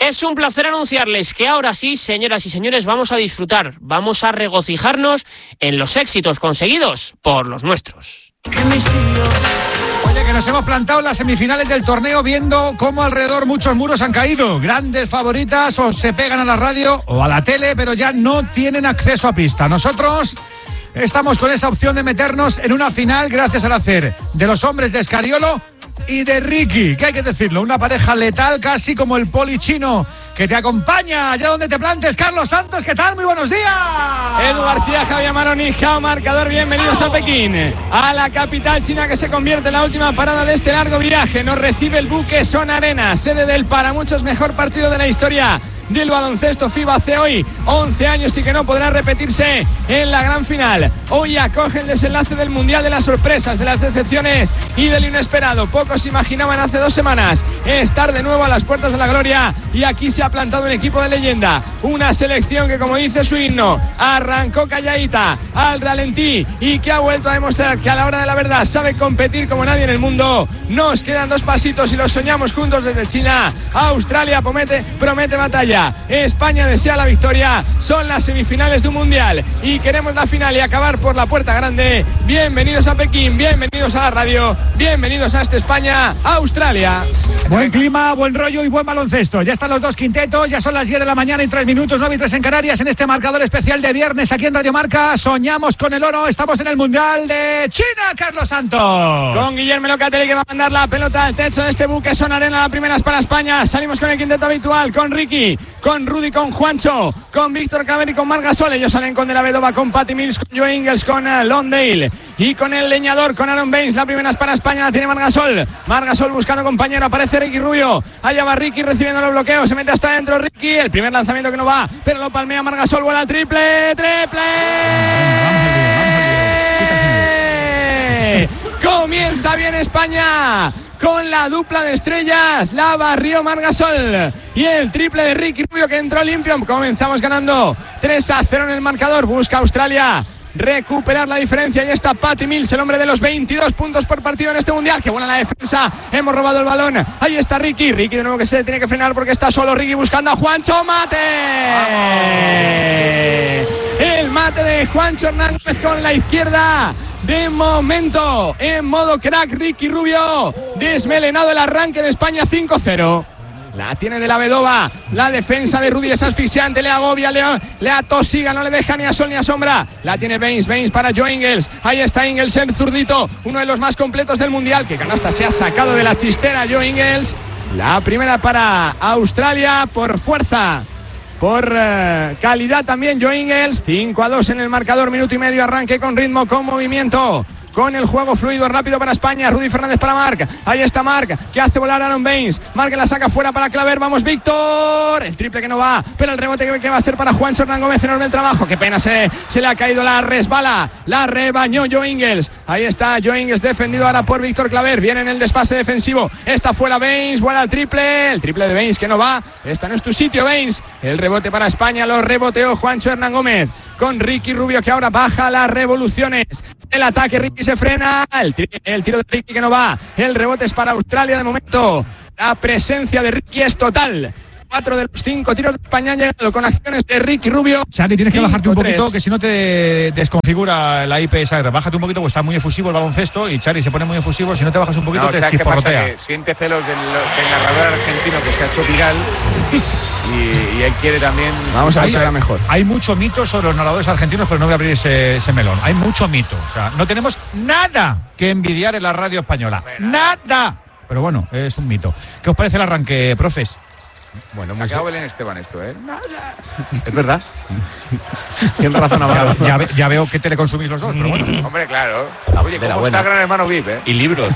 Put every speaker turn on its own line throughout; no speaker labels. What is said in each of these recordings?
Es un placer anunciarles que ahora sí, señoras y señores, vamos a disfrutar, vamos a regocijarnos en los éxitos conseguidos por los nuestros.
Oye, que nos hemos plantado en las semifinales del torneo viendo cómo alrededor muchos muros han caído. Grandes favoritas o se pegan a la radio o a la tele, pero ya no tienen acceso a pista. Nosotros estamos con esa opción de meternos en una final gracias al hacer de los hombres de Escariolo y de Ricky, que hay que decirlo, una pareja letal casi como el poli chino que te acompaña allá donde te plantes. Carlos Santos, ¿qué tal? Muy buenos días.
Edu García, Javier Maroni, Jao Marcador, bienvenidos a Pekín, a la capital china que se convierte en la última parada de este largo viaje. Nos recibe el buque Son Arena, sede del para muchos mejor partido de la historia del baloncesto FIBA hace hoy 11 años y que no podrá repetirse en la gran final. Hoy acoge el desenlace del Mundial de las sorpresas, de las decepciones y del inesperado. Pocos imaginaban hace 2 semanas estar de nuevo a las puertas de la gloria, y aquí se ha plantado un equipo de leyenda, una selección que, como dice su himno, arrancó calladita al ralentí y que ha vuelto a demostrar que a la hora de la verdad sabe competir como nadie en el mundo. Nos quedan 2 pasitos y los soñamos juntos desde China. Australia promete batalla. España desea la victoria. Son las semifinales de un mundial y queremos la final y acabar por la puerta grande. Bienvenidos a Pekín, bienvenidos a la radio, bienvenidos a España-Australia.
Buen clima, buen rollo y buen baloncesto. Ya están los 2 quintetos, ya son las 10 de la mañana y 3 minutos, 9:03 en Canarias. En este marcador especial de viernes aquí en Radio Marca, soñamos con el oro. Estamos en el Mundial de China, Carlos Santos.
Con Guillermo Locatelli, que va a mandar la pelota al techo de este buque Son Arena. La primera es para España. Salimos con el quinteto habitual, con Ricky, con Rudy, con Juancho, con Víctor Claver y con Marc Gasol. Ellos salen con De la Vedova, con Patty Mills, con Joe Ingles, con Londale y con el leñador, con Aaron Baines. La primera es para España, la tiene Marc Gasol. Marc Gasol buscando compañero, aparece Ricky Rubio. Allá va Ricky recibiendo los bloqueos, se mete hasta adentro Ricky. El primer lanzamiento que no va, pero lo palmea Marc Gasol. Vuela al triple. Comienza bien España con la dupla de estrellas, la barrió Marc Gasol y el triple de Ricky Rubio, que entró limpio. Comenzamos ganando 3-0 en el marcador. Busca Australia recuperar la diferencia y está Patty Mills, el hombre de los 22 puntos por partido en este mundial. Que buena la defensa, hemos robado el balón. Ahí está Ricky de nuevo, que se tiene que frenar porque está solo Ricky buscando a Juancho. Mate. El mate de Juancho Hernández con la izquierda. De momento, en modo crack, Ricky Rubio, desmelenado el arranque de España. 5-0. La tiene De la Vedova. La defensa de Rudy es asfixiante, le agobia, le atosiga, no le deja ni a sol ni a sombra. La tiene Baines para Joe Ingles. Ahí está Ingles, el zurdito, uno de los más completos del mundial. Que canasta se ha sacado de la chistera Joe Ingles. La primera para Australia por fuerza, por calidad también Joe Ingles. 5-2 en el marcador, minuto y medio, arranque con ritmo, con movimiento, con el juego fluido, rápido para España. Rudy Fernández para Marc. Ahí está Marc, que hace volar a Aaron Baines. Marc la saca fuera para Claver. Vamos, Víctor. El triple que no va, pero el rebote que va a ser para Juancho Hernán Gómez. Enorme el trabajo. Qué pena, se le ha caído la resbala. La rebañó Joe Ingles. Ahí está Joe Ingles, defendido ahora por Víctor Claver. Viene en el desfase defensivo. Está fuera Baines. Vuela el triple. El triple de Baines que no va. Esta no es tu sitio, Baines. El rebote para España. Lo reboteó Juancho Hernán Gómez con Ricky Rubio, que ahora baja las revoluciones. El ataque, Ricky se frena. El tiro de Ricky que no va. El rebote es para Australia de momento. La presencia de Ricky es total. 4 de los 5 tiros de España han llegado con acciones de Ricky Rubio.
Charlie, tienes que bajarte un poquito, que si no te desconfigura la IPSR. Bájate un poquito, porque está muy efusivo el baloncesto y Charlie se pone muy efusivo. Si no te bajas un poquito, te chisporrotea.
Siente celos del narrador argentino que se ha hecho viral. Y él quiere también.
Vamos a ver si era mejor.
Hay mucho mito sobre los narradores argentinos, pero no voy a abrir ese melón. Hay mucho mito. O sea, no tenemos nada que envidiar en la radio española. Nada. Pero bueno, es un mito. ¿Qué os parece el arranque, profes?
Bueno, muy acabado Belén Esteban esto, ¿eh? Nada. Es verdad.
Tienes razón, ya veo que teleconsumís los dos, pero bueno.
Hombre, claro. Oye, ¿cómo está Gran Hermano VIP, eh?
Y libros.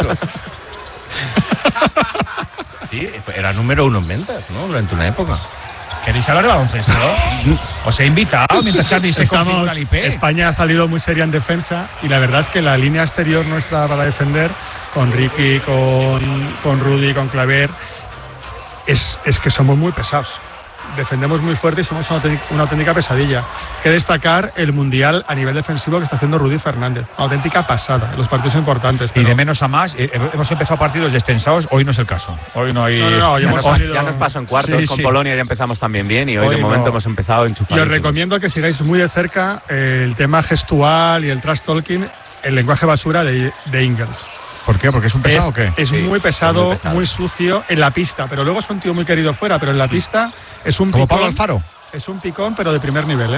Sí, era número 1 en ventas, ¿no? Durante una época.
¿Queréis hablar de baloncesto? Os he invitado mientras Charlie se configura el IP.
España ha salido muy seria en defensa y la verdad es que la línea exterior nuestra para defender, con Ricky, con Rudy, con Claver, es que somos muy pesados. defendemos muy fuerte y somos una auténtica pesadilla. Que destacar el mundial a nivel defensivo que está haciendo Rudy Fernández. Una auténtica pasada en los partidos importantes.
Y de menos a más, hemos empezado partidos descensados, hoy no es el caso. Hoy no hay...
Ya nos pasó en cuartos, con Polonia ya empezamos también bien y hoy de momento hemos empezado enchufados.
Y os recomiendo que sigáis muy de cerca el tema gestual y el trash talking, el lenguaje basura de Ingels.
¿Por qué? ¿Porque es un pesado o qué?
Es muy pesado, muy sucio en la pista, pero luego es un tío muy querido fuera, pero en la pista es un
como
picón.
Pablo Alfaro.
Es un picón, pero de primer nivel, ¿eh?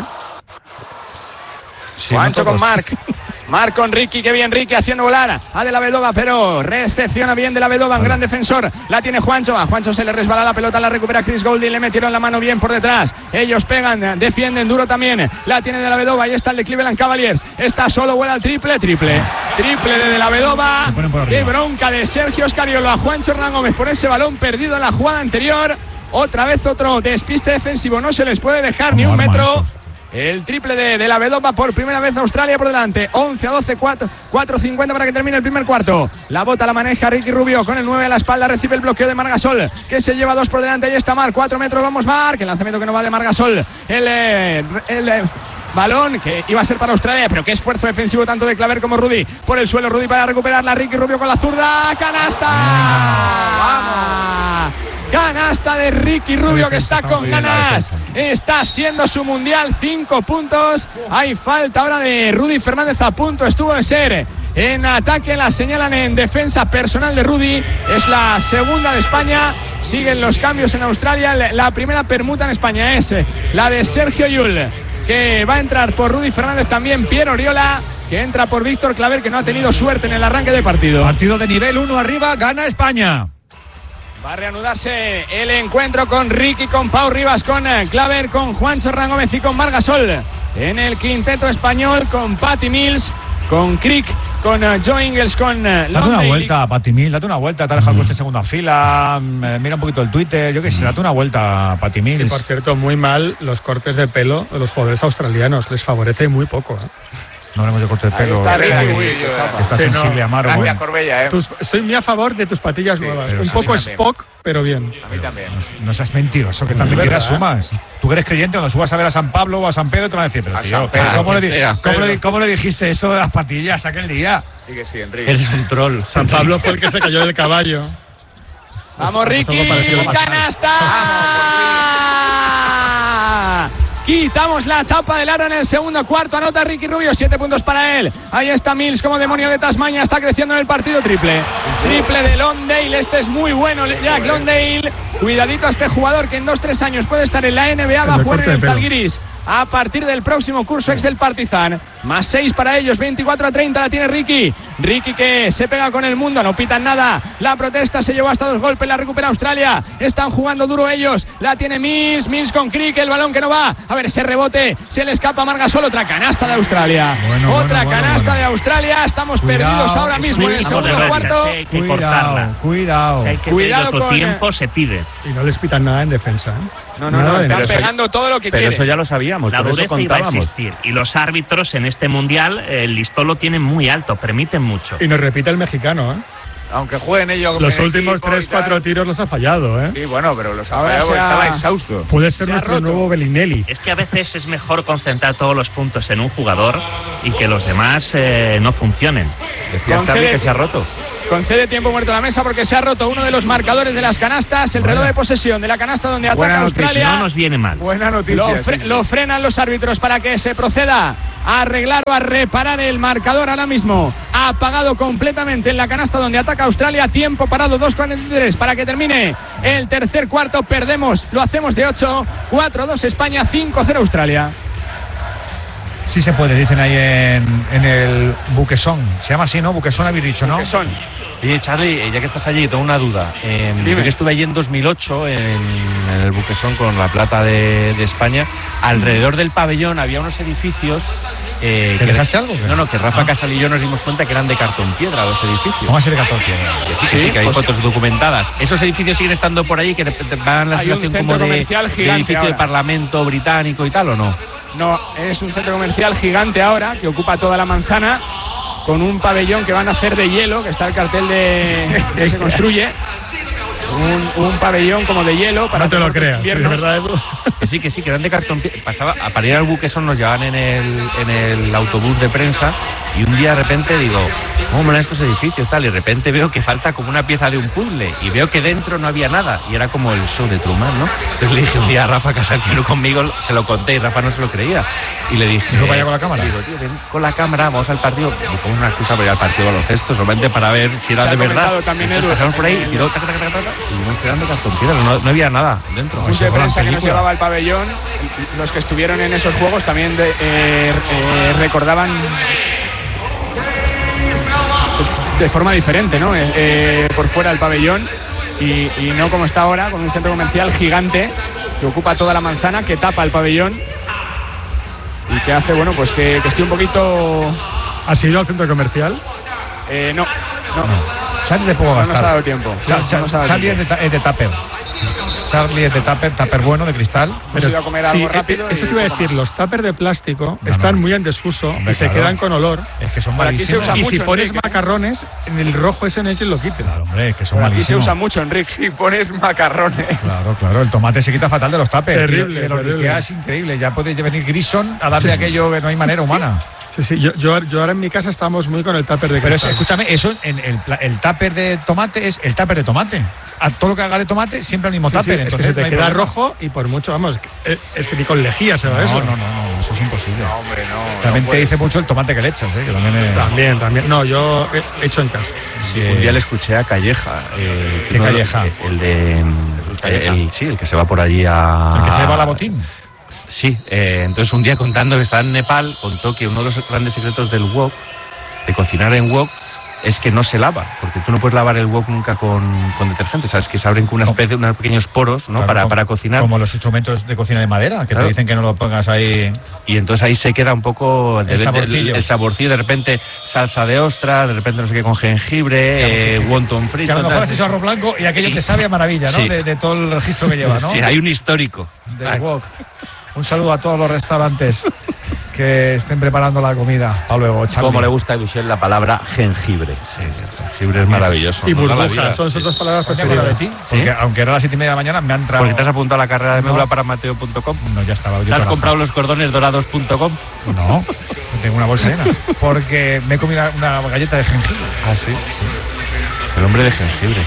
Sí, Juancho con Marc. Marc con Ricky, qué bien Ricky haciendo volar a De la Vedova, pero recepciona bien De la Vedova, un gran defensor. La tiene Juancho, a Juancho se le resbala la pelota, la recupera Chris Goulding, le metieron la mano bien por detrás. Ellos pegan, defienden duro también. La tiene De la Vedova y está el de Cleveland Cavaliers. Está solo, vuela al triple de la Vedova. Qué bronca de Sergio Scariolo a Juancho Hernán Gómez por ese balón perdido en la jugada anterior. Otra vez otro despiste defensivo, no se les puede dejar ni un metro. El triple de la Vedova por primera vez Australia por delante. 11-12, 4:50 para que termine el primer cuarto. La bota la maneja Ricky Rubio con el 9 a la espalda. Recibe el bloqueo de Margasol, que se lleva 2 por delante. Ahí está Marc, 4 metros, vamos Marc. El lanzamiento que no va de Margasol. El balón que iba a ser para Australia, pero qué esfuerzo defensivo tanto de Claver como Rudy. Por el suelo Rudy para recuperarla. Ricky Rubio con la zurda. ¡Canasta! ¡Vamos! Canasta de Ricky Rubio, que está con ganas. Está siendo su mundial, 5 puntos. Hay falta ahora de Rudy Fernández, a punto estuvo de ser en ataque, la señalan en defensa personal de Rudy. Es la segunda de España. Siguen los cambios en Australia. La primera permuta en España es la de Sergio Llull, que va a entrar por Rudy Fernández, también Pierre Oriola, que entra por Víctor Claver, que no ha tenido suerte en el arranque de partido.
Partido de nivel 1 arriba, gana España.
Va a reanudarse el encuentro con Ricky, con Pau Rivas, con Claver, con Juancho Hernán Gómez y con Margasol. En el quinteto español con Patty Mills, con Crick, con Joe Ingles, con
Date una vuelta, Patty Mills, date una vuelta, te ha dejado el coche en segunda fila, mira un poquito el Twitter, yo qué sé, date una vuelta, Patty Mills.
Y por cierto, muy mal los cortes de pelo de los jugadores australianos, les favorece muy poco, ¿eh?
No hablemos de corte de pelo. Está sensible, Amaro.
Gracias, Corbella,
Estoy muy a favor de tus patillas nuevas. Un poco Spock, pero bien.
A mí también.
No seas mentiroso, que tan mentiras sumas. Tú que eres creyente, cuando subas a ver a San Pablo o a San Pedro, te van a decir, pero tío, ¿cómo le dijiste eso de las patillas aquel día?
Sí que sí, Enrique.
Eres un troll.
San Pablo fue el que se cayó del caballo.
¡Vamos, Ricky! ¡Canasta! Quitamos la tapa del aro en el segundo cuarto. Anota Ricky Rubio, 7 puntos para él. Ahí está Mills como demonio de Tasmania. Está creciendo en el partido. Triple de Londale. Este es muy bueno, Jack Londale. Cuidadito a este jugador que en 2-3 años puede estar en la NBA. Va a jugar en el Zalgiris a partir del próximo curso ex del Partizan. Más 6 para ellos, 24-30 la tiene Ricky. Ricky que se pega con el mundo, no pitan nada. La protesta se llevó hasta 2 golpes, la recupera Australia. Están jugando duro ellos. La tiene Mills con Crick, el balón que no va. A ver ese rebote, se le escapa a Margasol. Otra canasta de Australia. Otra canasta de Australia. Estamos perdidos ahora mismo en el segundo cuarto.
Cuidado.
Si hay que
Cuidado
pedir otro
con
tiempo, se pide.
Y no les pitan nada en defensa, ¿eh?
No, están pegando todo lo que quieren.
Pero eso ya lo sabíamos,
la
por eso
dureza iba a
contábamos.
existir. Y los árbitros en este mundial el listón lo tienen muy alto, permiten mucho.
Y nos repite el mexicano, ¿eh?
Aunque jueguen ellos.
Los últimos 3-4 tiros los ha fallado, ¿eh?
Sí, bueno, pero los ha
Ahora
fallado porque estaba exhausto.
Puede ser nuestro nuevo Bellinelli.
Es que a veces es mejor concentrar todos los puntos en un jugador y que los demás no funcionen.
Decía Charlie que se ha roto.
Concede tiempo muerto a la mesa porque se ha roto uno de los marcadores de las canastas, el reloj de posesión de la canasta donde ataca Australia.
No nos viene mal.
Buena noticia.
Lo frenan los árbitros para que se proceda a arreglar o a reparar el marcador ahora mismo. Ha apagado completamente en la canasta donde ataca Australia. Tiempo parado, 2:43 para que termine el tercer cuarto. Perdemos, lo hacemos de 8, 4-2 España, 5-0 Australia.
Sí se puede, dicen ahí en el Buquesón. Se llama así, ¿no? Buquesón habéis dicho, ¿no?
Buquesón.
Oye, Charlie, ya que estás allí, tengo una duda. Yo que estuve allí en 2008 en el Buquesón con la plata de España. Alrededor del pabellón había unos edificios.
¿Te dejaste algo?
No, que Rafa Casal y yo nos dimos cuenta que eran de cartón piedra los edificios.
¿Cómo va a ser de cartón piedra?
Sí, que hay fotos documentadas. Esos edificios siguen estando por ahí, que van la situación como de edificio del Parlamento británico y tal, ¿o no?
No, es un centro comercial gigante ahora que ocupa toda la manzana con un pabellón que van a hacer de hielo, que está el cartel de que se construye. un pabellón como de hielo para
no te lo creas,
sí,
es verdad, Edu.
Que sí, que eran de cartón. Pasaba, para ir al Buquesón nos llevaban en el autobús de prensa y un día de repente digo, ¿cómo molan estos edificios? Tal, y de repente veo que falta como una pieza de un puzzle y veo que dentro no había nada y era como el show de Truman, ¿no? Entonces le dije un día a Rafa Casal que vino conmigo, se lo conté y Rafa no se lo creía. Y le dije,
¿no vaya con la cámara?
Digo, tío, ven con la cámara, vamos al partido. Buscamos una excusa para ir al partido de baloncesto, solamente para ver si era de verdad.
También,
Edu, pasamos por ahí y tiró, y vimos quedando cartón piedra, no había nada dentro.
Un de prensa que nos llevaba al pabellón, los que estuvieron en esos juegos también recordaban de forma diferente, ¿no? Por fuera del pabellón y no como está ahora, con un centro comercial gigante que ocupa toda la manzana, que tapa el pabellón y que hace, bueno, pues que esté un poquito...
¿Has ido al centro comercial?
No.
Charlie de poco
no
gastar.
nos ha dado tiempo.
Charlie es de tupper. Charlie es de tupper bueno, de cristal.
Pero iba a comer algo rápido.
Eso te iba a decir, los tuppers de plástico están muy en desuso, hombre, y se quedan con olor.
Es que son malísimos.
Y si pones macarrones, en el rojo ese no hay quien lo quite.
Claro, hombre, es que son malísimos.
Aquí se usa mucho, Enrique. Si pones macarrones.
Claro, el tomate se quita fatal de los tuppers.
Terrible.
De los Ikea es increíble. Ya puede venir Grison a darle aquello que no hay manera humana.
Sí, yo ahora en mi casa estamos muy con el tupper de cristal.
Pero escúchame, eso el tupper de tomate es el tupper de tomate. A todo lo que haga de tomate siempre el mismo tupper.
Entonces es que te queda rojo y por mucho, vamos, es que ni con lejía se va eso.
No, eso es imposible.
No, hombre, no.
También te dice mucho el tomate que le echas, que
También. No, yo he hecho en casa.
Sí, un día le escuché a Calleja.
¿Qué Calleja?
El que se va por allí a...
¿El que se lleva la botín?
Sí, entonces un día contando que estaba en Nepal, contó que uno de los grandes secretos del wok, de cocinar en wok, es que no se lava, porque tú no puedes lavar el wok nunca con detergente, sabes que se abren con unos pequeños poros, ¿no?
Claro,
para cocinar.
Como los instrumentos de cocina de madera, que te dicen que no lo pongas ahí.
Y entonces ahí se queda un poco el saborcillo, de repente salsa de ostra, de repente no sé qué con jengibre, wonton frito.
Que a lo mejor es arroz blanco y aquello te sabe a maravilla, ¿no? Sí. De todo el registro que lleva, ¿no?
Sí, hay un histórico.
Del wok. Un saludo a todos los restaurantes que estén preparando la comida. Hasta luego, Charlie.
Como le gusta a Michelle la palabra jengibre. Sí, el jengibre es maravilloso.
Y burbujas, son sus dos palabras preferidas.
De ti, porque aunque era las 7:30 de la mañana, me han entrado...
Porque te has apuntado a la carrera de médula para mateo.com.
No, ya estaba.
¿Te has comprado los cordones dorados.com?
No, tengo una bolsa llena. Porque me he comido una galleta de jengibre.
Ah, sí. El hombre de jengibre.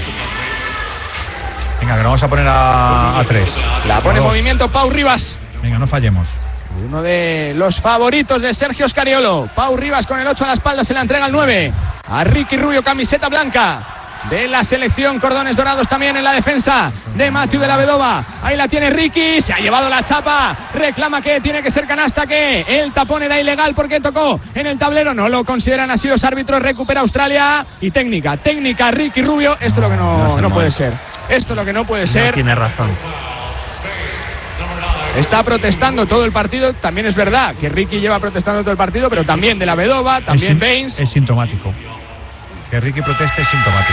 Venga, que nos vamos a poner a 3.
La pone en movimiento Pau Rivas.
Venga, no fallemos.
Uno de los favoritos de Sergio Scariolo. Pau Rivas con el 8 a la espalda, se la entrega al 9. A Ricky Rubio, camiseta blanca de la selección. Cordones dorados también en la defensa de Mathieu de la Vedova. Ahí la tiene Ricky, se ha llevado la chapa. Reclama que tiene que ser canasta, que el tapón era ilegal porque tocó en el tablero. No lo consideran así los árbitros. Recupera Australia y técnica Ricky Rubio. Esto es lo que no puede ser. Esto es lo que no puede ser.
Tiene razón.
Está protestando todo el partido. También es verdad que Ricky lleva protestando todo el partido, pero también de la Vedova, también Baines.
Es sintomático. Que Ricky proteste es sintomático.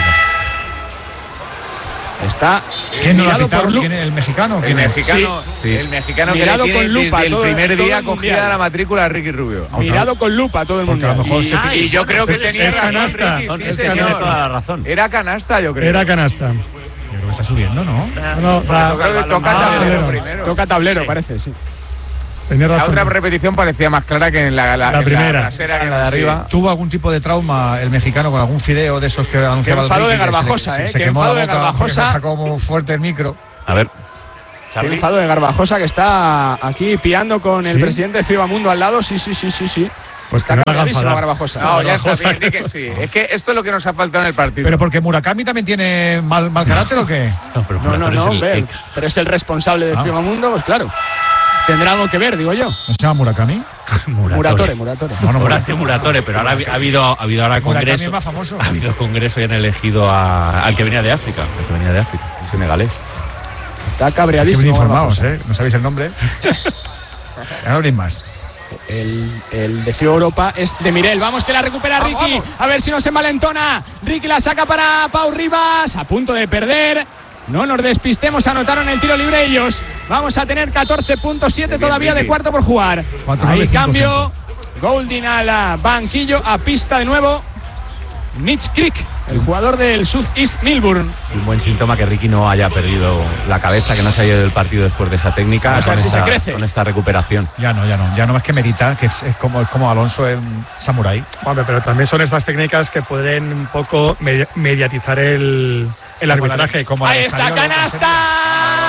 Está
¿Quién no lo ha pitado? ¿Quién es el mexicano?
El mexicano, sí. El mexicano que le tiene con lupa desde el primer día cogida la matrícula a Ricky Rubio.
Mirado con lupa todo el mundo.
Y yo creo que tenía
canasta.
Tiene toda la razón.
Era canasta, yo creo.
Era canasta.
Yo creo que está subiendo, ¿no?
Toca tablero primero.
Toca tablero, parece, sí.
La otra repetición parecía más clara que en la
primera.
La de arriba.
¿Tuvo algún tipo de trauma el mexicano con algún fideo de esos que anunciaba el
enfado de Garbajosa,
se quemó la boca, sacó muy fuerte el micro.
A ver.
Qué enfado de Garbajosa, que está aquí piando con el presidente de FIBA Mundo al lado. Sí.
Pues
está cabreadísimo Garbajosa.
No, ya está bien, di que sí. Es que esto es lo que nos ha faltado en el partido.
¿Pero porque Murakami también tiene mal carácter o qué?
No, pero es el responsable de FIBA Mundo, pues claro. Tendrá algo que ver, digo yo.
¿No se llama Murakami?
Muratore.
Bueno, Horacio Muratore, pero ahora ha habido ahora congreso.
Es más famoso.
Ha habido congreso y han elegido al que venía de África. El senegalés.
Está cabreadísimo.
Qué bien informados, no sabéis el nombre. Ya no habléis más.
El de FIBA Europa es de Mirel. Vamos, que la recupera Ricky. A ver si no se envalentona. Ricky la saca para Pau Rivas. A punto de perder. No nos despistemos, anotaron el tiro libre ellos. Vamos a tener 14.7 todavía de cuarto por jugar. Ahí cambio. Goulding al banquillo, a pista de nuevo. Mitch Creek, el jugador del South East Melbourne.
Un buen síntoma que Ricky no haya perdido la cabeza, que no se haya ido del partido después de esa técnica.
Vamos a ver si se crece.
Con esta recuperación.
Ya no más que meditar, que es como Alonso en Samurai.
Hombre, pero también son estas técnicas que pueden un poco mediatizar el arbitraje.
Ahí está, canasta.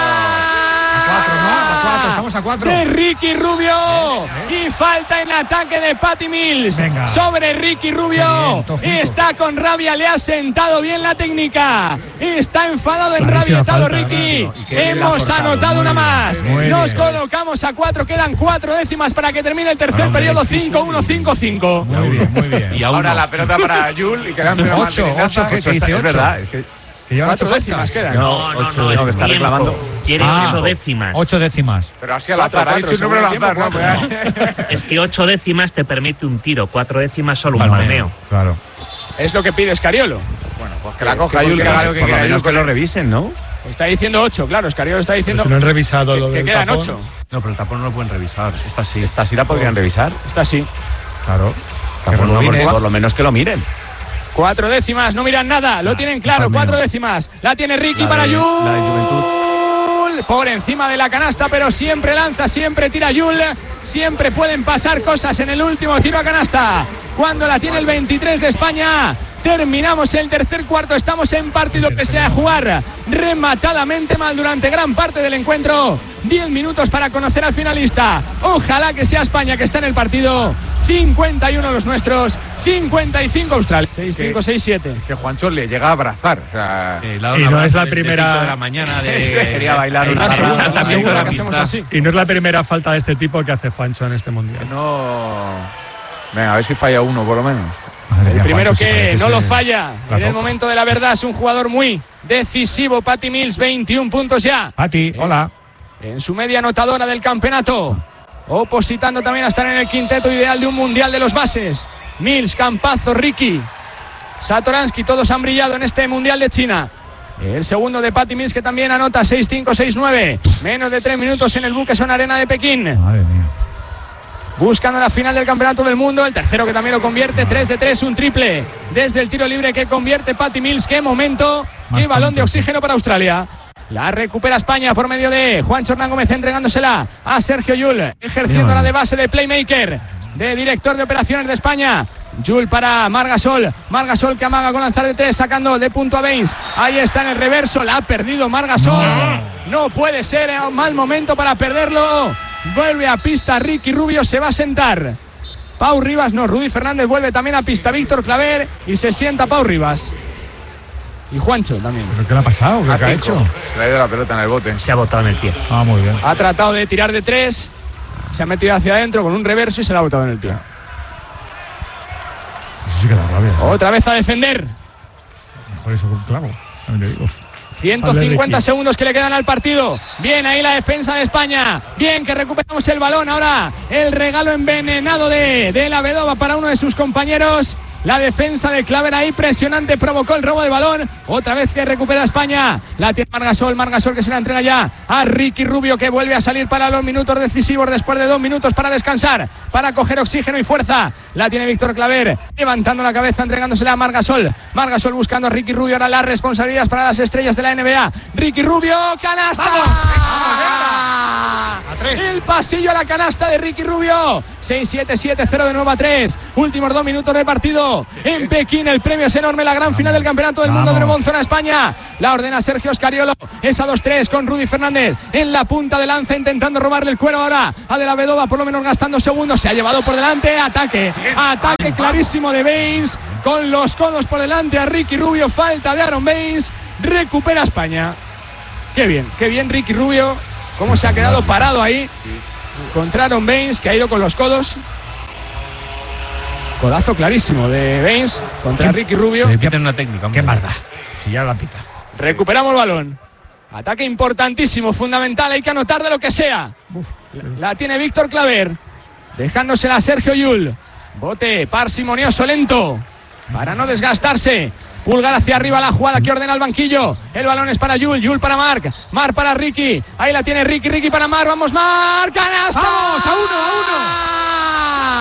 Estamos a 4.
De Ricky Rubio. Y falta en ataque de Patty Mills.
Venga.
Sobre Ricky Rubio. Está con rabia, le ha sentado bien la técnica. Está enfadado, enrabietado Ricky. Hemos anotado una más. Nos colocamos a 4. Quedan 4 décimas para que termine el tercer periodo. 5-1, 5-5.
Muy bien.
Y ahora la pelota para Yul y quedando
8, ¿qué dice 8?
Es verdad, es que
llevan
4 décimas quedan.
No,
que está reclamando.
Quiere 8 décimas.
8 décimas.
Pero así al azar, ha dicho un número al azar, ¿no?
Es que 8 décimas te permite un tiro, 4 décimas solo un palmeo.
Claro.
Es lo que pide Escariolo.
Bueno, pues que la coja Yul, que haga lo que
por lo
quiera.
menos que lo revisen, ¿no?
Está diciendo 8, claro. Escariolo está diciendo
Si no han revisado lo
que
del
quedan
tapón.
8.
No, pero el tapón no lo pueden revisar. Esta sí la podrían revisar.
Está así.
Claro.
Tapón no, porque por lo menos que lo miren.
4 décimas, no miran nada, lo tienen claro, 4 décimas. La tiene Ricky para
La de
Yul. Por encima de la canasta, pero siempre lanza, siempre tira Yul. Siempre pueden pasar cosas en el último tiro a canasta. Cuando la tiene el 23 de España. Terminamos el tercer cuarto, estamos en partido que se va a jugar rematadamente mal durante gran parte del encuentro. 10 minutos para conocer al finalista. Ojalá que sea España que está en el partido. 51 los nuestros, 55 Australia. 6-5, 6-7.
Que Juancho le llega a abrazar. O sea,
Y no es la primera
de la mañana quería bailar una
Y no es la primera falta de este tipo que hace Juancho en este mundial.
no. Venga, a ver si falla uno por lo menos.
El primero que no lo falla en el momento de la verdad es un jugador muy decisivo, Patty Mills, 21 puntos ya.
Patty, hola.
En su media anotadora del campeonato, opositando también a estar en el quinteto ideal de un mundial de los bases. Mills, Campazzo, Ricky, Satoransky, todos han brillado en este mundial de China. El segundo de Patty Mills, que también anota 6-5, 6-9. Menos de 3 minutos en el Buqueson Arena de Pekín.
Madre mía.
Buscando la final del campeonato del mundo. El tercero que también lo convierte. 3 de 3, un triple desde el tiro libre que convierte Patty Mills. Qué momento, qué balón de oxígeno para Australia. La recupera España por medio de Juancho Hernán Gómez, entregándosela a Sergio Yul, ejerciendo la de base de playmaker, de director de operaciones de España. Yul para Margasol que amaga con lanzar de 3, sacando de punto a Baines. Ahí está en el reverso, la ha perdido Margasol. No puede ser un mal momento para perderlo. Vuelve a pista Ricky Rubio, se va a sentar Pau Rivas, Rudy Fernández vuelve también a pista, Víctor Claver, y se sienta Pau Rivas. Y Juancho también.
¿Pero qué le ha pasado? ¿Qué ha hecho?
Se le ha ido la pelota en el bote.
Se ha botado en el pie.
Ah, muy bien.
Ha tratado de tirar de 3, se ha metido hacia adentro con un reverso y se la ha botado en el pie.
Eso sí que da rabia.
Otra vez a defender.
Mejor eso con clavo. También te digo.
150 segundos que le quedan al partido. Bien ahí la defensa de España. Bien que recuperamos el balón. Ahora el regalo envenenado de la Vedova para uno de sus compañeros. La defensa de Claver ahí presionante, provocó el robo de balón. Otra vez que recupera España. La tiene Margasol que se la entrega ya a Ricky Rubio, que vuelve a salir para los minutos decisivos después de 2 minutos para descansar, para coger oxígeno y fuerza. La tiene Víctor Claver, levantando la cabeza, entregándosela a Margasol buscando a Ricky Rubio. Ahora las responsabilidades para las estrellas de la NBA. Ricky Rubio, canasta. El pasillo a la canasta de Ricky Rubio. 6-7, 7-0 de nuevo a 3. Últimos 2 minutos de partido en Pekín. El premio es enorme, la gran final del campeonato del mundo de Monzona, España. La ordena Sergio Scariolo. Es a 2-3 con Rudy Fernández en la punta de lanza, intentando robarle el cuero ahora a De la Vedova, por lo menos gastando segundos. Se ha llevado por delante. Ataque clarísimo de Baines, con los codos por delante a Ricky Rubio. Falta de Aaron Baines. Recupera España. Qué bien Ricky Rubio. Cómo se ha quedado parado ahí contra Aaron Baines, que ha ido con los codos. Codazo clarísimo de Baines contra Ricky Rubio.
Tiene una técnica.
Qué maldad. Si ya la pita.
Recuperamos el balón. Ataque importantísimo, fundamental. Hay que anotar de lo que sea. La tiene Víctor Claver, dejándosela a Sergio Yul. Bote parsimonioso, lento, para no desgastarse. Pulgar hacia arriba la jugada que ordena el banquillo. El balón es para Yul para Marc para Ricky. Ahí la tiene Ricky para Marc. Vamos Marc, canasta.
¡Vamos! ¡A uno!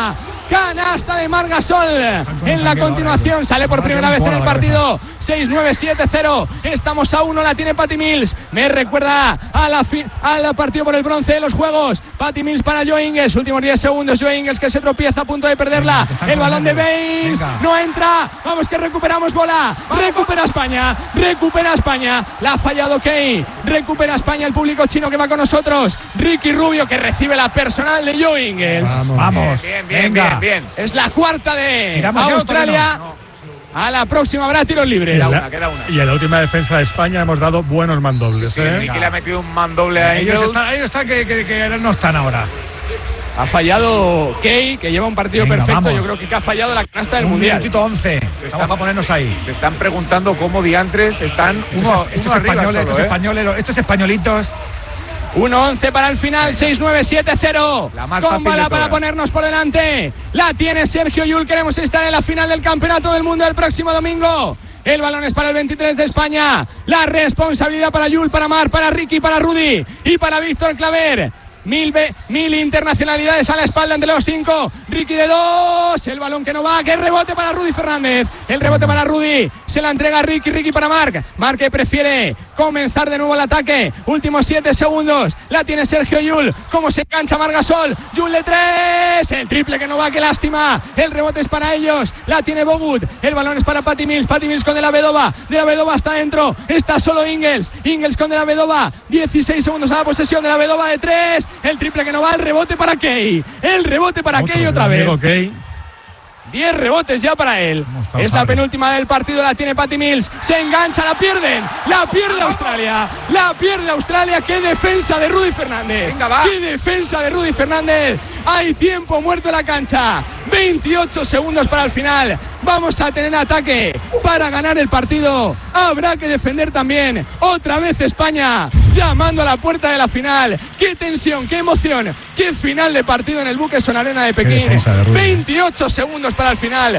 canasta de Marc Gasol. En la continuación sale por primera vez en el partido. 6-9-7-0. Estamos a 1, la tiene Patty Mills. Me recuerda al partido por el bronce de los Juegos. Patty Mills para Joe Ingles. Últimos 10 segundos. Joe Ingles que se tropieza a punto de perderla. El balón de Baines. No entra. Vamos que recuperamos bola. Recupera España. Recupera España. La ha fallado Key. Recupera España el público chino que va con nosotros. Ricky Rubio que recibe la personal de Joe Ingles.
Vamos.
Bien.
Es la cuarta de Australia. A la próxima habrá tiros libres.
Queda una.
Y en la última defensa de España hemos dado buenos mandobles.
Ricky le ha metido un mandoble a ellos.
Ellos están que no están ahora.
Ha fallado Key, que lleva un partido perfecto.
Vamos.
Yo creo que ha fallado la canasta del
Un
Mundial.
minutito 11. Vamos a ponernos ahí.
Se están preguntando cómo diantres están
Estos españolitos.
1-11 para el final, 6-9-7-0.
La más
Con
fácil de
bala para
todas.
ponernos por delante. La tiene Sergio Llull. Queremos estar en la final del Campeonato del Mundo el próximo domingo. El balón es para el 23 de España. La responsabilidad para Llull, para Mar, para Ricky, para Rudy y para Víctor Claver. Mil internacionalidades a la espalda entre los 5. Ricky de 2. El balón que no va. Que rebote para Rudy Fernández. El rebote para Rudy. Se la entrega a Ricky. Ricky para Marc. Marc que prefiere comenzar de nuevo el ataque. Últimos 7 segundos. La tiene Sergio Llull. Cómo se engancha Marc Gasol. Llull de 3. El triple que no va. Qué lástima. El rebote es para ellos. La tiene Bogut. El balón es para Patty Mills. Patty Mills con De La Vedova. De La Vedova está dentro. Está solo Ingles. Ingles con De La Vedova. 16 segundos a la posesión. De La Vedova de 3. El triple que no va, el rebote para Key. El rebote para Key otra vez. 10 rebotes ya para él. Es la penúltima del partido, la tiene Patty Mills. Se engancha, la pierden. La pierde Australia. La pierde Australia. Qué defensa de Rudy Fernández.
Venga, va.
Qué defensa de Rudy Fernández. Hay tiempo muerto en la cancha. 28 segundos para el final. Vamos a tener ataque para ganar el partido. Habrá que defender también. Otra vez España llamando a la puerta de la final. Qué tensión, qué emoción. Qué final de partido en el Buqueson Arena de Pekín. 28 segundos para el final.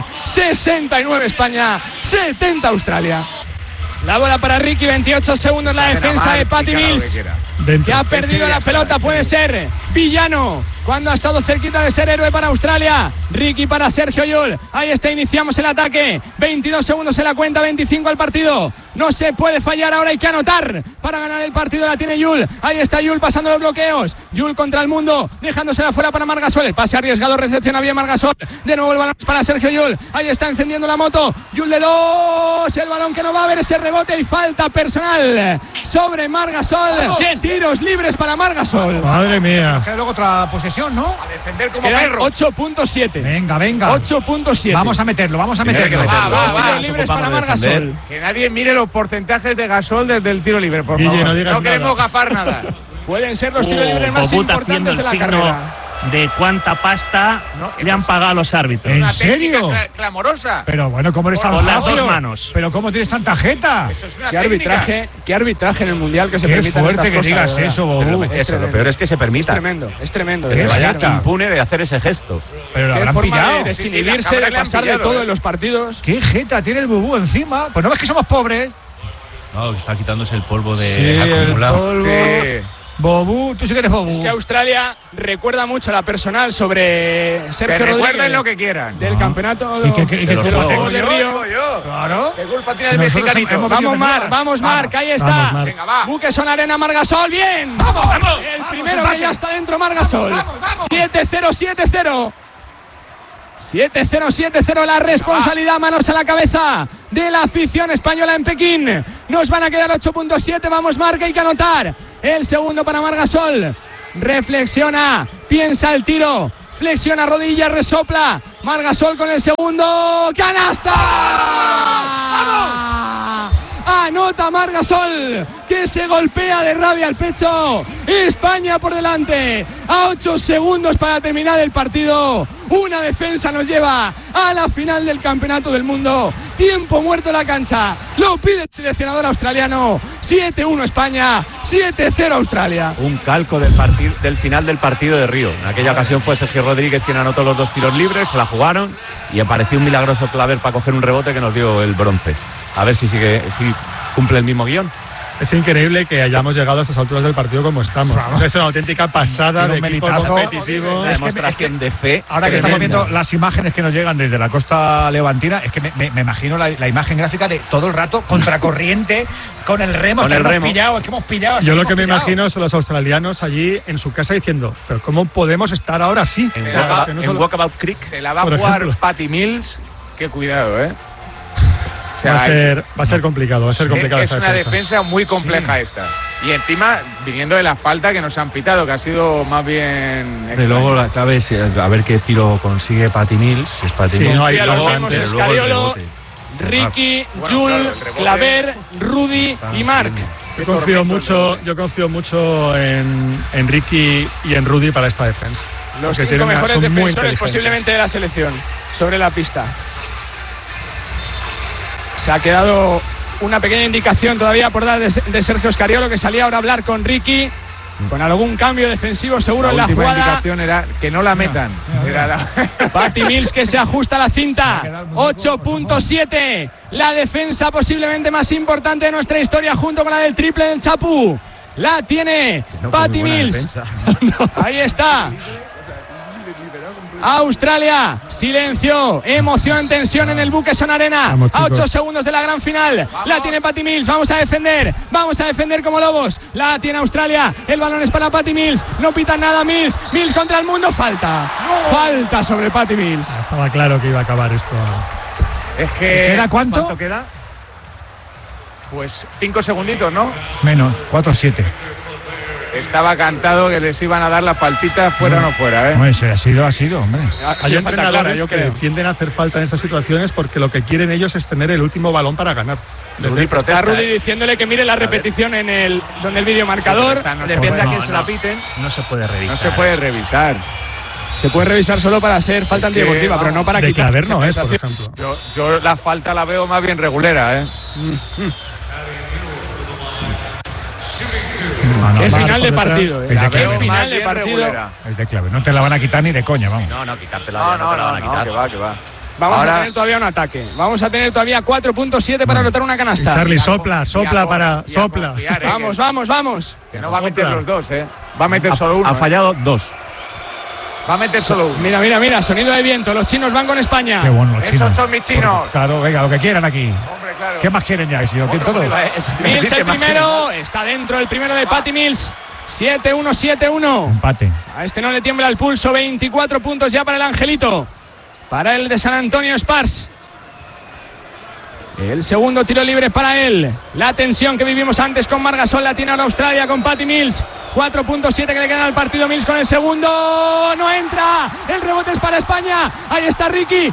69 España, 70 Australia. La bola para Ricky, 28 segundos la defensa de Patty Mills, que ha perdido la pelota. Puede ser villano cuando ha estado cerquita de ser héroe para Australia. Ricky para Sergio Llull. Ahí está, iniciamos el ataque. 22 segundos en la cuenta, 25 al partido. No se puede fallar, ahora hay que anotar para ganar el partido. La tiene Llull. Ahí está Llull pasando los bloqueos. Llull contra el mundo, dejándosela fuera para Marc Gasol. El pase arriesgado, recepciona bien Marc Gasol. De nuevo el balón para Sergio Llull. Ahí está encendiendo la moto. Llull de 2. El balón que no va a haber ese rebote y falta personal sobre Marc Gasol. Tiros libres para Marc Gasol.
Madre mía.
Queda luego otra posesión, ¿no?
A defender como
Quedan
perro.
8.7.
Venga.
8.7.
Vamos a meterlo.
Dos tiros libres para Marc Gasol.
Que nadie mire los porcentajes de Gasol desde el tiro libre, por
Guille,
favor.
no digas
No queremos
nada.
gafar nada.
Pueden ser los tiros libres más
Bogut haciendo
importantes
el
de la
signo
carrera.
de cuánta pasta le han pagado a los árbitros.
¿En
Una
serio?
técnica clamorosa.
Pero bueno, ¿cómo eres tan
Con las
fácil?
dos manos.
Pero ¿cómo tienes tanta jeta?
Eso es una
Qué
técnica.
arbitraje en el Mundial que se
Qué
permitan
fuerte
estas
que
cosas,
digas
de verdad.
eso, Bobu.
Es
Eso, lo
tremendo.
peor es que se
Es
permita.
tremendo.
Qué
de verdad.
jeta.
Impune de hacer ese gesto.
Pero lo
Qué
habrán
forma
pillado.
de desinhibirse,
Sí, la cámara
de
le han
pasar de
pillado,
todo en los partidos.
¿Qué jeta tiene el Bubú encima? Pues no ves que somos pobres.
No, que está quitándose el polvo
Sí,
de
el
acumulado.
polvo.
Sí.
Bobú, tú sí que eres Bobú.
Es que Australia recuerda mucho la personal sobre
Que
Sergio
recuerden
Rodríguez
lo que quieran.
del campeonato
¿Y qué
de los
de los
Juegos.
Juegos de Río.
Digo yo.
Claro.
¿Qué culpa tiene el
Nosotros
mexicanito?
hemos-
Vamos,
Mar,
Marc, vamos, Marc, ahí está.
Vamos, Marc.
Venga, va.
Buqueson Arena, Marc Gasol, bien. El primero que ya está dentro, Marc Gasol. 7-0, 7-0. 7-0, 7-0, la responsabilidad, manos a la cabeza de la afición española en Pekín. Nos van a quedar 8.7, vamos Marc, hay que anotar. El segundo para Marc Gasol. Reflexiona, piensa el tiro, flexiona rodillas, resopla. Marc Gasol con el segundo, ¡canasta! Anota Marc Gasol, que se golpea de rabia al pecho. España por delante, a 8 segundos para terminar el partido. Una defensa nos lleva a la final del Campeonato del Mundo. Tiempo muerto en la cancha, lo pide el seleccionador australiano. 7-1 España, 7-0 Australia.
Un calco del final del partido de Río. En aquella ocasión fue Sergio Rodríguez quien anotó los 2 tiros libres, se la jugaron y apareció un milagroso Claver para coger un rebote que nos dio el bronce. A ver si cumple el mismo guión.
Es increíble que hayamos llegado a estas alturas del partido como estamos. Es una auténtica pasada de equipo competitivo.
Una demostración de fe.
Ahora que estamos viendo las imágenes que nos llegan desde la costa levantina, es que me imagino la imagen gráfica de todo el rato contracorriente con el remo. Es que hemos pillado.
Yo lo que me imagino son los australianos allí en su casa diciendo, pero ¿cómo podemos estar ahora así?
En Walkabout Creek.
Se la va a jugar Patty Mills. Qué cuidado, ¿eh?
O sea, va a ser complicado,
es una defensa muy compleja esta. Y encima, viniendo de la falta que nos han pitado, que ha sido más bien...
De luego la clave es a ver qué tiro consigue Patty Mills. Si es Patty Mills.
No hay Scariolo, Ricky, Jules, Claver, Rudy y Marc.
Yo confío mucho en Ricky y en Rudy para esta defensa.
Los 5 mejores defensores posiblemente de la selección sobre la pista. Se ha quedado una pequeña indicación todavía por dar de Sergio Scariolo, que salía ahora a hablar con Ricky, con algún cambio defensivo seguro en la jugada.
La indicación era que no la metan.
Patty Mills que se ajusta a la cinta. 8.7. La defensa posiblemente más importante de nuestra historia, junto con la del triple del Chapu. La tiene Patty Mills. Ahí está. Australia, silencio, emoción, tensión en el Buqueson Arena. A 8 segundos de la gran final. La tiene Patty Mills, vamos a defender como lobos. La tiene Australia, el balón es para Patty Mills. No pitan nada Mills contra el mundo. Falta sobre Patty Mills.
Estaba claro que iba a acabar esto.
Es que...
¿Queda cuánto?
¿Cuánto queda? Pues 5 segunditos, ¿no?
Menos, 4-7.
Estaba cantado que les iban a dar la faltita fuera o no fuera, ¿eh?
Hombre, ha sido, hombre.
Hay entrenadores que defienden hacer falta en estas situaciones porque lo que quieren ellos es tener el último balón para ganar.
Está Rudy diciéndole que mire la repetición donde el videomarcador.
Depende a quién se la piten. No se puede revisar.
No se puede revisar.
Se puede revisar solo para ser falta antideportiva, pero no para quitar.
De Claver no es, por ejemplo.
Yo la falta la veo más bien regulera, ¿eh?
Es final de partido.
Final de partido.
Es de Claver. No te la van a quitar ni de coña, vamos.
No, quitártela. No te la van a quitar.
Que va.
Vamos a tener todavía un ataque. Vamos a tener todavía 4.7 para anotar una canasta.
Charlie, sopla. Vamos.
Que no va a meter los dos, ¿eh? Va a meter solo uno.
Ha fallado 2.
Va a meter solo uno.
Mira, sonido de viento. Los chinos van con España.
Qué bueno, los chinos.
Esos son mis chinos.
Claro, venga, lo que quieran aquí.
Hombre, claro.
¿Qué más quieren ya? Si lo quieren todo.
Mills el primero. Está dentro el primero de Patty Mills. 7-1.
Empate.
A este no le tiembla el pulso. 24 puntos ya para el Angelito. Para el de San Antonio Spurs. El segundo tiro libre para él. La tensión que vivimos antes con Marc Gasol la tiene ahora Australia con Patty Mills. 4.7 que le queda al partido. Mills con el segundo. No entra. El rebote es para España. Ahí está Ricky.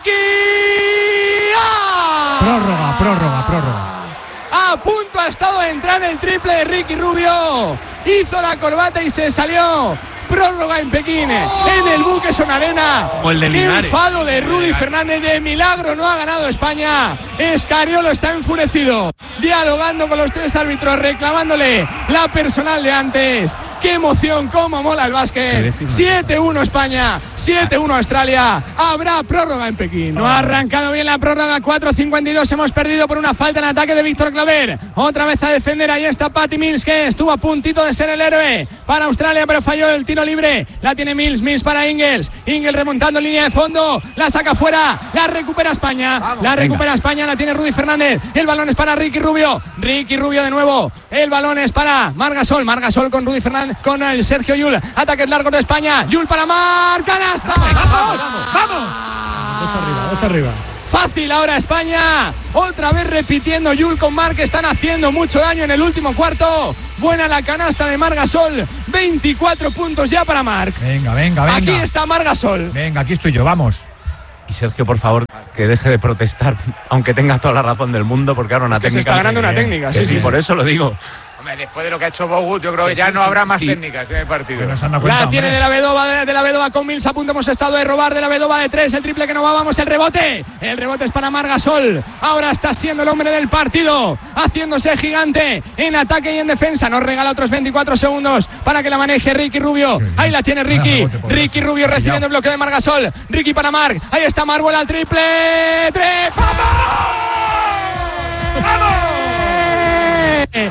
¡Ah!
Prórroga.
A punto ha estado de entrar el triple de Ricky Rubio. Hizo la corbata y se salió. Prórroga en Pekín, en el Buqueson Arena. Enfado de Rudy Fernández, de milagro no ha ganado España. Scariolo está enfurecido, dialogando con los 3 árbitros, reclamándole la personal de antes. Qué emoción, cómo mola el básquet. 7-1 España, 7-1 Australia. Habrá prórroga en Pekín. No ha arrancado bien la prórroga. 4.52 hemos perdido por una falta en ataque de Víctor Claver. Otra vez a defender, ahí está Patty Mills, que estuvo a puntito de ser el héroe para Australia, pero falló el tiro libre. La tiene Mills para Ingles remontando línea de fondo, la saca fuera, la recupera España. La tiene Rudy Fernández. El balón es para Ricky Rubio de nuevo. El balón es para Marc Gasol con Rudy Fernández, con el Sergio Llull. Ataques largos de España. Llull para Marc. ¡Canasta! ¡Vamos!
Dos arriba.
Fácil ahora España. Otra vez repitiendo Llull con Marc, que están haciendo mucho daño en el último cuarto. Buena la canasta de Marc Gasol. 24 puntos ya para Marc.
Venga.
Aquí está Marc Gasol.
Venga, aquí estoy yo, vamos.
Y Sergio, por favor, que deje de protestar, aunque tenga toda la razón del mundo, porque ahora una técnica.
Se está ganando una técnica, sí.
Por eso lo digo.
Hombre, después de lo que ha hecho Bogut, yo creo que ya no habrá más técnicas en el partido.
La tiene de la Vedova con Mills. A punto hemos estado de robar de la Vedova de 3. El triple que no va, vamos, el rebote. El rebote es para Marc Gasol. Ahora está siendo el hombre del partido, haciéndose gigante en ataque y en defensa. Nos regala otros 24 segundos para que la maneje Ricky Rubio. Ahí la tiene Ricky. Ricky Rubio recibiendo el bloqueo de Marc Gasol. Ricky para Marc. Ahí está Marc, vuela al triple. 3. ¡Vamos!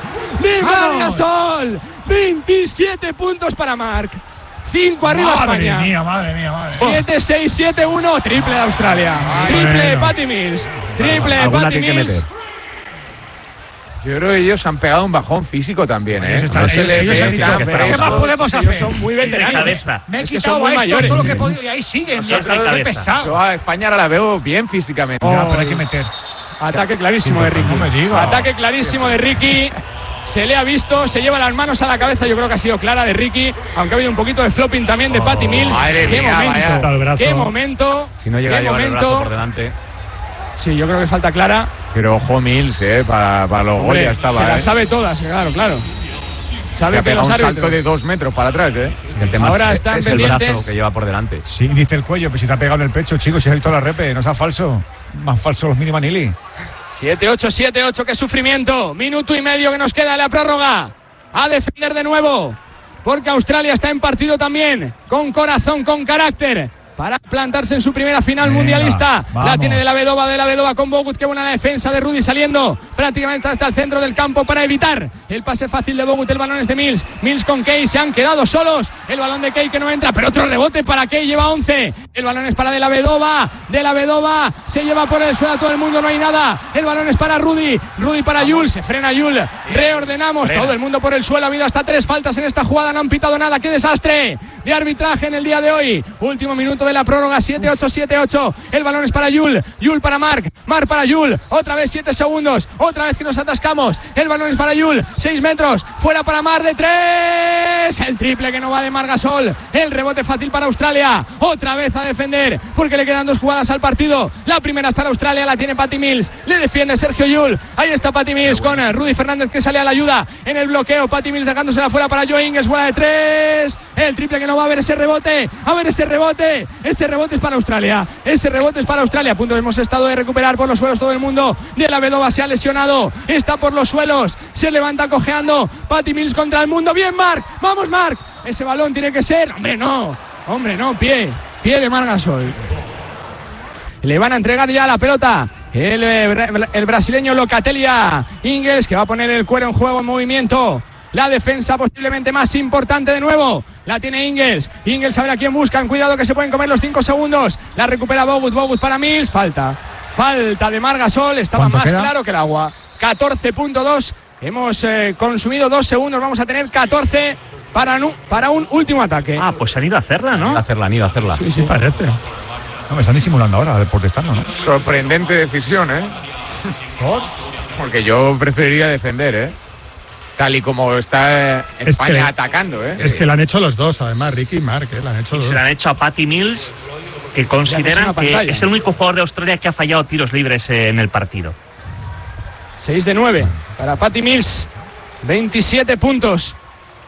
de Marc Gasol. 27 puntos para Marc. 5 arriba España.
Madre mía.
7-6, 7-1. Triple de Australia. Triple de Patty Mills. Triple de Patty Mills.
Yo creo que ellos han pegado un bajón físico también, ¿eh?
Ellos han dicho, ¿qué más podemos hacer?
Ellos son muy veteranos.
Me he quitado a esto todo lo que he podido y ahí siguen. Qué pesado.
Yo a España ahora la veo bien físicamente.
Pero hay que meter.
Ataque clarísimo de Ricky.
No me digas.
Ataque clarísimo de Ricky. Se le ha visto, se lleva las manos a la cabeza. Yo creo que ha sido clara de Ricky, aunque ha habido un poquito de flopping también de Patty Mills. Qué momento.
Si no llega a llevar el brazo por delante.
Sí, yo creo que falta clara.
Pero ojo Mills, para los goles ya estaba.
Se las sabe todas, claro. Sabe que los árbitros.
Un salto de 2 metros para atrás,
El tema
ahora están
es
pendientes.
el brazo que lleva por delante.
Sí, dice el cuello, pero si te ha pegado en el pecho, chicos, si has visto la repe, no sea falso. Más falso los mini Manili.
7-8, qué sufrimiento. Minuto y medio que nos queda en la prórroga. A defender de nuevo, porque Australia está en partido también, con corazón, con carácter, para plantarse en su primera final mundialista.
Vamos.
La tiene de la Vedova con Bogut. Qué buena la defensa de Rudy, saliendo prácticamente hasta el centro del campo para evitar el pase fácil de Bogut. El balón es de Mills. Mills con Kay, se han quedado solos. El balón de Kay que no entra, pero otro rebote para Kay, lleva 11. El balón es para de la Vedova, se lleva por el suelo a todo el mundo, no hay nada. El balón es para Rudy para Jules, se frena Jules. Reordenamos, todo el mundo por el suelo. Ha habido hasta 3 faltas en esta jugada, no han pitado nada. Qué desastre de arbitraje en el día de hoy. Último minuto de la prórroga, 7-8. El balón es para Jules para Marc para Jules. Otra vez 7 segundos, otra vez que nos atascamos. El balón es para Jules, 6 metros, fuera para Marc de 3. El triple que no va de Marc Gasol. El rebote fácil para Australia. Otra vez a defender, porque le quedan 2 jugadas al partido. La primera es para Australia, la tiene Patty Mills. Le defiende Sergio Llull. Ahí está Patty Mills con Rudy Fernández que sale a la ayuda en el bloqueo. Patty Mills sacándosela fuera para Joe Ingles, bola de 3. El triple que no va a ver ese rebote. Ese rebote es para Australia. A punto hemos estado de recuperar por los suelos todo el mundo. De la Vedova se ha lesionado. Está por los suelos. Se levanta cojeando. Patty Mills contra el mundo. Bien, Marc. Vamos, Marc. Ese balón tiene que ser. Hombre, no. Pie de Marc Gasol. Le van a entregar ya la pelota el brasileño Locatelia Ingles, que va a poner el cuero en juego, en movimiento. La defensa posiblemente más importante de nuevo. La tiene Ingles a ver a quién buscan. Cuidado que se pueden comer los 5 segundos. La recupera Bogut para Mills. Falta de Marc Gasol. Estaba más claro que el agua. 14.2. Hemos consumido 2 segundos. Vamos a tener 14 para un último ataque.
Pues han ido a hacerla, ¿no?
Han ido a hacerla.
Sí, parece. No, me están disimulando ahora protestando, ¿no?
Sorprendente decisión, Porque yo preferiría defender, tal y como está España atacando,
Es que lo han hecho los dos, además, Ricky y Marc, lo han hecho los dos.
Se lo han hecho a Patty Mills, que consideran que es el único jugador de Australia que ha fallado tiros libres en el partido.
6 de 9 para Patty Mills. 27 puntos.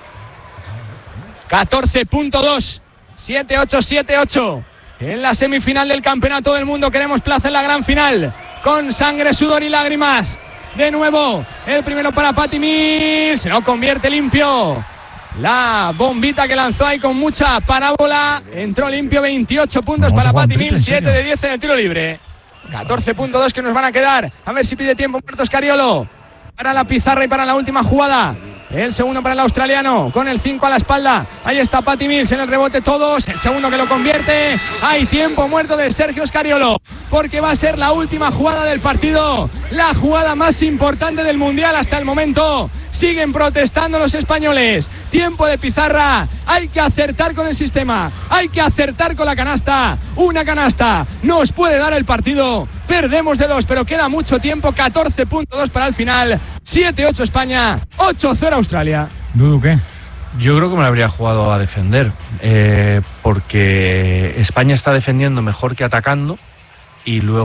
14.2. 7-8. En la semifinal del Campeonato del Mundo queremos plaza en la gran final. Con sangre, sudor y lágrimas. De nuevo, el primero para Patty Mills. Se lo convierte limpio. La bombita que lanzó ahí con mucha parábola. Entró limpio, 28 puntos para Patty Mills. 7 de 10 en el tiro libre. 14.2 que nos van a quedar. A ver si pide tiempo muerto Scariolo. Para la pizarra y para la última jugada. El segundo para el australiano, con el 5 a la espalda. Ahí está Patty Mills en el rebote todos. El segundo que lo convierte. Hay tiempo muerto de Sergio Scariolo, porque va a ser la última jugada del partido. La jugada más importante del Mundial hasta el momento. Siguen protestando los españoles. Tiempo de pizarra. Hay que acertar con el sistema. Hay que acertar con la canasta. Una canasta nos puede dar el partido. Perdemos de 2, pero queda mucho tiempo. 14.2 para el final. 7-8 España, 8-0 Australia.
¿Dudu qué?
Yo creo que me lo habría jugado a defender, porque España está defendiendo mejor que atacando, y luego